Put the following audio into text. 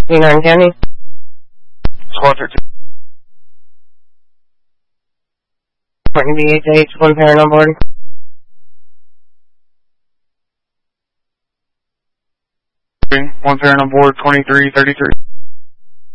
P9 County. Squad 13. Courtney BHH, one parent on board. One parent on board, 2333.